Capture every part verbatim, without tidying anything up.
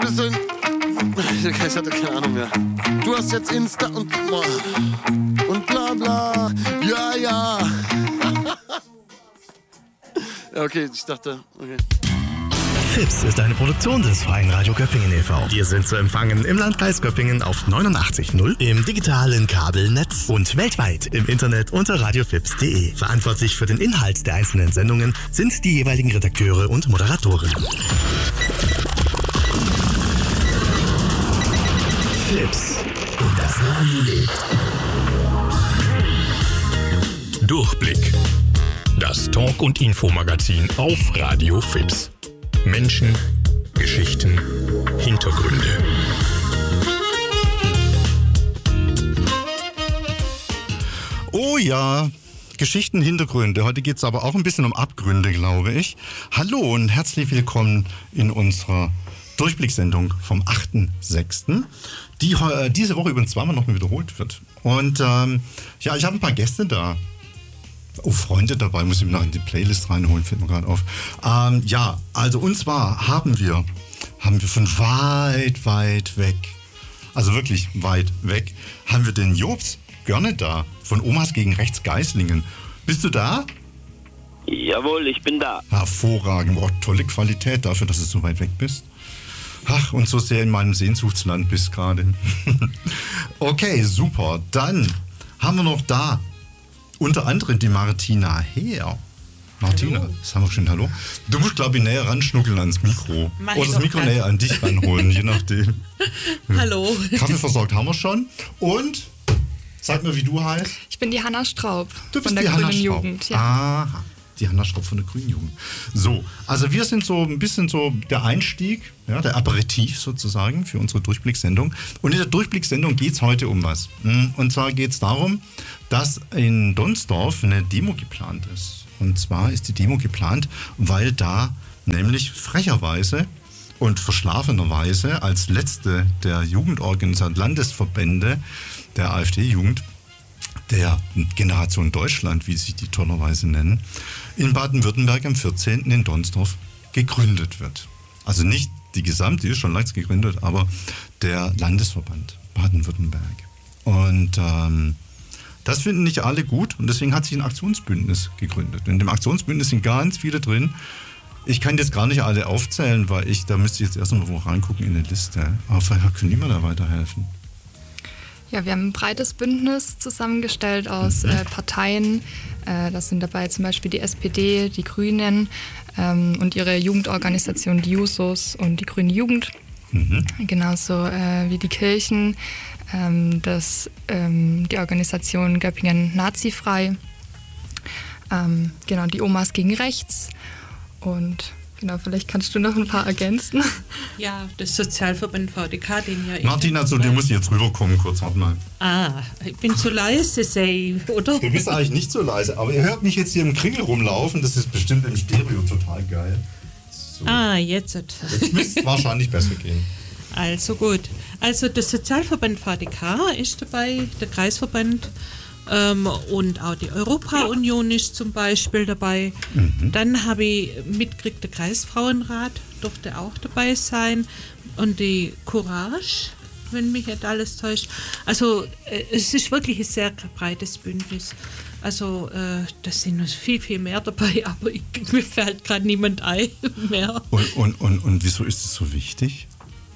bist du in... Ich hatte keine Ahnung mehr. Du hast jetzt Insta und... Und bla bla. Ja, ja. Ja, okay, ich dachte... Okay. Fips ist eine Produktion des Freien Radio Göppingen e V Wir sind zu empfangen im Landkreis Göppingen auf neunundachtzig Komma null, im digitalen Kabelnetz und weltweit im Internet unter radiofips punkt de. Verantwortlich für den Inhalt der einzelnen Sendungen sind die jeweiligen Redakteure und Moderatoren. Fips und das Radio lebt. Durchblick. Das Talk- und Infomagazin auf Radio Fips. Menschen, Geschichten, Hintergründe. Oh ja, Geschichten, Hintergründe. Heute geht es aber auch ein bisschen um Abgründe, glaube ich. Hallo und herzlich willkommen in unserer Durchblicksendung vom achten sechsten die äh, diese Woche übrigens zweimal noch mal wiederholt wird. Und ähm, ja, ich habe ein paar Gäste da. Oh, Freunde dabei, muss ich mir noch in die Playlist reinholen, fällt mir gerade auf. Ähm, ja, also und zwar haben wir, haben wir von weit, weit weg, also wirklich weit weg, haben wir den Jobs Görne da, von Omas gegen Rechts Geislingen. Bist du da? Jawohl, ich bin da. Hervorragend, oh, tolle Qualität dafür, dass du so weit weg bist. Ach, und so sehr in meinem Sehnsuchtsland bist gerade. Okay, super. Dann haben wir noch da unter anderem die Martina Heer. Martina, hallo. Das haben wir schon, hallo. Du musst, glaube ich, näher ranschnuckeln ans Mikro. Mach Oder das Mikro gleich näher an dich ranholen, je nachdem. Hallo. Kaffee versorgt haben wir schon. Und, sag mir, wie du heißt. Ich bin die Hanna Straub. Du bist von der die Grünen Hanna Straub. Jugend. Ja. Aha, die Hanna Straub von der Grünen Jugend. So, also wir sind so ein bisschen so der Einstieg, ja, der Aperitif sozusagen für unsere Durchblicksendung. Und in der Durchblicksendung geht es heute um was. Und zwar geht es darum, dass in Donsdorf eine Demo geplant ist. Und zwar ist die Demo geplant, weil da nämlich frecherweise und verschlafenerweise als letzte der Jugendorganisation Landesverbände der AfD-Jugend, der Generation Deutschland, wie sich die tollerweise nennen, in Baden-Württemberg am vierzehnten in Donsdorf gegründet wird. Also nicht die gesamte, die ist schon längst gegründet, aber der Landesverband Baden-Württemberg. Und ähm, das finden nicht alle gut und deswegen hat sich ein Aktionsbündnis gegründet. In dem Aktionsbündnis sind ganz viele drin. Ich kann jetzt gar nicht alle aufzählen, weil ich, da müsste ich jetzt erst mal wo reingucken in die Liste. Aber vielleicht können die mir da weiterhelfen. Ja, wir haben ein breites Bündnis zusammengestellt aus äh, Parteien. Äh, das sind dabei zum Beispiel die S P D, die Grünen ähm, und ihre Jugendorganisation, die Jusos und die Grüne Jugend. Mhm. Genauso äh, wie die Kirchen, ähm, das, ähm, die Organisation Göppingen Nazifrei, ähm, genau, die Omas gegen Rechts und genau, vielleicht kannst du noch ein paar ergänzen. Ja, das Sozialverband V D K, den ja... Martina, zu dir muss ich jetzt rüberkommen, kurz, warte mal. Ah, ich bin zu leise, sei, oder? Du bist eigentlich nicht so leise, aber ihr hört mich jetzt hier im Kringel rumlaufen, das ist bestimmt im Stereo total geil. So. Ah, jetzt. Jetzt müsste es wahrscheinlich besser gehen. Also gut. Also das Sozialverband V D K ist dabei, der Kreisverband ähm, und auch die Europa-Union ist zum Beispiel dabei. Mhm. Dann habe ich mitgekriegt, der Kreisfrauenrat durfte auch dabei sein und die Courage, wenn mich nicht alles täuscht. Also äh, es ist wirklich ein sehr breites Bündnis. Also äh, da sind noch viel, viel mehr dabei, aber ich, mir fällt gerade niemand ein mehr. Und, und, und, und wieso ist es so wichtig?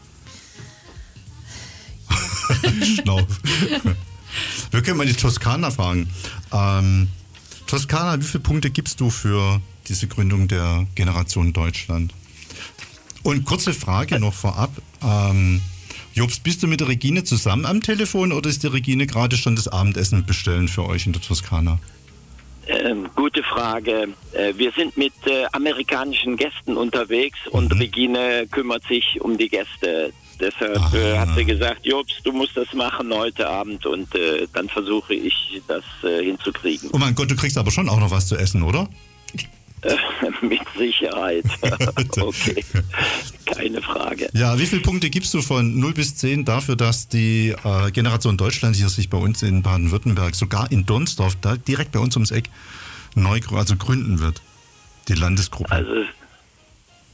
Schnauf. Wir können mal die Toskana fragen. Ähm, Toskana, wie viele Punkte gibst du für diese Gründung der Generation Deutschland? Und kurze Frage noch vorab. Ähm, Jobs, bist du mit der Regine zusammen am Telefon oder ist die Regine gerade schon das Abendessen bestellen für euch in der Toskana? Ähm, gute Frage. Äh, wir sind mit äh, amerikanischen Gästen unterwegs und mhm. Regine kümmert sich um die Gäste. Deshalb äh, hat sie gesagt, Jobs, du musst das machen heute Abend und äh, dann versuche ich das äh, hinzukriegen. Oh mein Gott, du kriegst aber schon auch noch was zu essen, oder? Äh, mit Sicherheit. Okay, keine Frage. Ja, wie viele Punkte gibst du von null bis zehn dafür, dass die äh, Generation Deutschland hier sich bei uns in Baden-Württemberg, sogar in Donsdorf, da direkt bei uns ums Eck, neu also gründen wird, die Landesgruppe? Also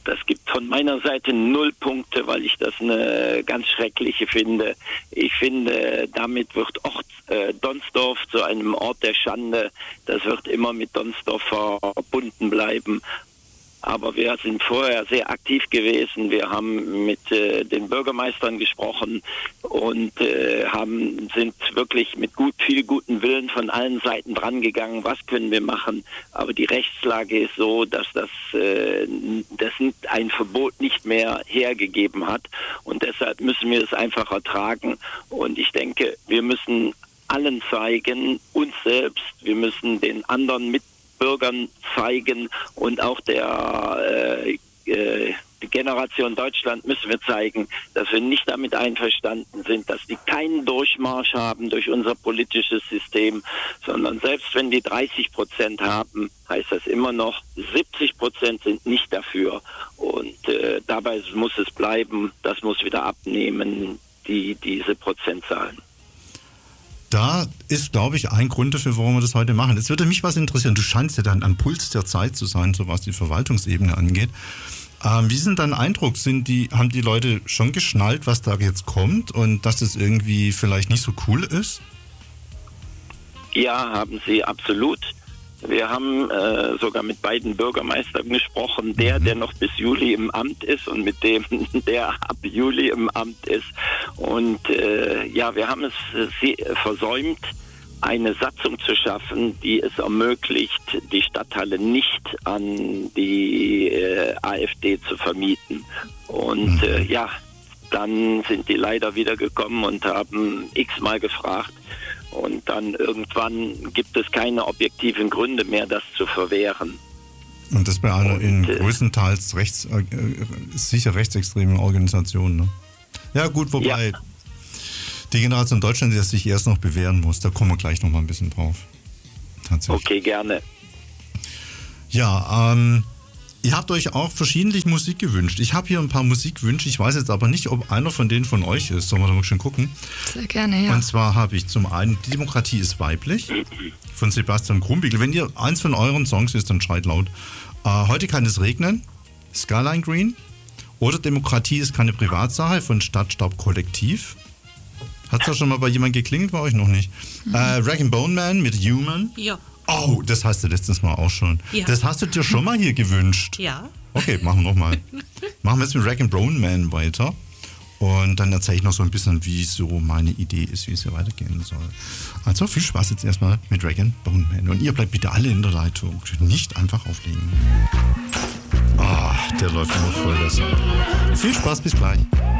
Das gibt von meiner Seite null Punkte, weil ich das eine ganz schreckliche finde. Ich finde, damit wird auch äh, Donsdorf zu einem Ort der Schande. Das wird immer mit Donsdorf verbunden bleiben. Aber wir sind vorher sehr aktiv gewesen. Wir haben mit äh, den Bürgermeistern gesprochen und äh, haben, sind wirklich mit gut, viel guten Willen von allen Seiten drangegangen. Was können wir machen? Aber die Rechtslage ist so, dass das, äh, das ein Verbot nicht mehr hergegeben hat. Und deshalb müssen wir es einfach ertragen. Und ich denke, wir müssen allen zeigen, uns selbst, wir müssen den anderen mit Bürgern zeigen und auch der äh, äh, Generation Deutschland müssen wir zeigen, dass wir nicht damit einverstanden sind, dass die keinen Durchmarsch haben durch unser politisches System, sondern selbst wenn die dreißig Prozent haben, heißt das immer noch, siebzig Prozent sind nicht dafür. Und äh, dabei muss es bleiben, das muss wieder abnehmen, die, diese Prozentzahlen. Da ist, glaube ich, ein Grund dafür, warum wir das heute machen. Jetzt würde mich was interessieren. Du scheinst ja dann am Puls der Zeit zu sein, so was die Verwaltungsebene angeht. Ähm, wie ist denn dein Eindruck? Sind die, haben die Leute schon geschnallt, was da jetzt kommt und dass das irgendwie vielleicht nicht so cool ist? Ja, haben sie absolut. Wir haben äh, sogar mit beiden Bürgermeistern gesprochen, der, der noch bis Juli im Amt ist und mit dem, der ab Juli im Amt ist. Und äh, ja, wir haben es äh, versäumt, eine Satzung zu schaffen, die es ermöglicht, die Stadthalle nicht an die äh, AfD zu vermieten. Und äh, ja, dann sind die leider wieder gekommen und haben x-mal gefragt. Und dann irgendwann gibt es keine objektiven Gründe mehr, das zu verwehren. Und das bei einer Und, in äh, größtenteils rechts, äh, sicher rechtsextremen Organisation. Ne? Ja gut, wobei Ja. die Generation Deutschland, die sich erst noch bewähren muss, da kommen wir gleich noch mal ein bisschen drauf. Tatsächlich. Okay, gerne. Ja, ähm, ihr habt euch auch verschiedentlich Musik gewünscht. Ich habe hier ein paar Musikwünsche. Ich weiß jetzt aber nicht, ob einer von denen von euch ist. Sollen wir da mal schon gucken? Sehr gerne, ja. Und zwar habe ich zum einen Die Demokratie ist weiblich von Sebastian Krumbiegel. Wenn ihr eins von euren Songs ist, dann schreit laut. Äh, Heute kann es regnen, Skyline Green. Oder Demokratie ist keine Privatsache von Stadtstaub Kollektiv. Hat es da schon mal bei jemandem geklingelt? Bei euch noch nicht. Mhm. Äh, Rag and Bone Man mit Human. Ja. Oh, das hast du letztes Mal auch schon. Ja. Das hast du dir schon mal hier gewünscht. Ja. Okay, machen wir nochmal. Machen wir jetzt mit Rag and Bone Man weiter. Und dann erzähle ich noch so ein bisschen, wie so meine Idee ist, wie es hier weitergehen soll. Also viel Spaß jetzt erstmal mit Rag and Bone Man. Und ihr bleibt bitte alle in der Leitung. Nicht einfach auflegen. Ah, oh, der läuft immer voll. Das. Viel Spaß, bis gleich.